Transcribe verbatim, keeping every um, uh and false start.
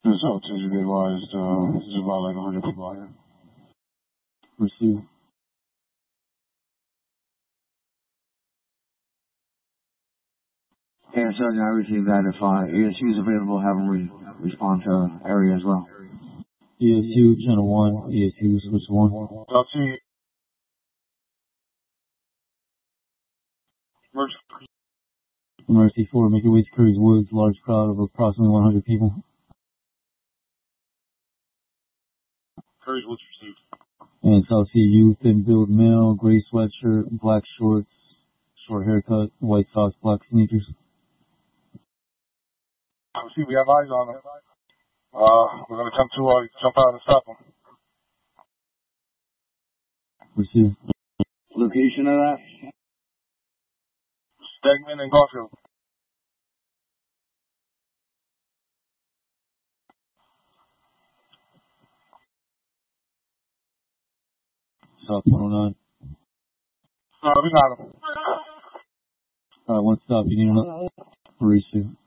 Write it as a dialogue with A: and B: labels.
A: This hotel should be advised, uh, there's about like one hundred people out here.
B: Received.
C: Okay, Sergeant, I received that. If uh, E S U is available, have them re respond to area as well.
B: E S U, channel one, E S U, switch one.
A: I'll see. Mercy.
B: Emergency four, make your way to Curry's Woods, large crowd of approximately one hundred people.
A: Curry's Woods received.
B: And South Sea youth, thin build male, gray sweatshirt, black shorts, short haircut, white socks, black sneakers.
A: See, we have eyes on them. Uh, we're going to attempt to uh, jump out and stop them.
B: Received.
C: Location of that?
A: Stegman and Garfield.
B: South one oh nine.
A: Uh, we got them.
B: Alright, one stop, you need another? Receive.